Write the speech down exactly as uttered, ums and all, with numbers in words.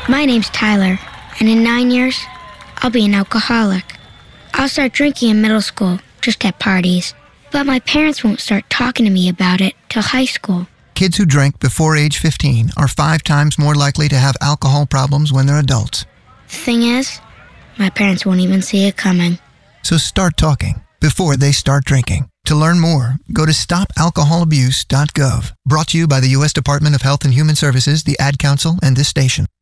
My name's Tyler, and in nine years, I'll be an alcoholic. I'll start drinking in middle school, just at parties. But my parents won't start talking to me about it till high school. Kids who drink before age fifteen are five times more likely to have alcohol problems when they're adults. The thing is, my parents won't even see it coming. So start talking before they start drinking. To learn more, go to stop alcohol abuse dot gov. Brought to you by the U S Department of Health and Human Services, the Ad Council, and this station.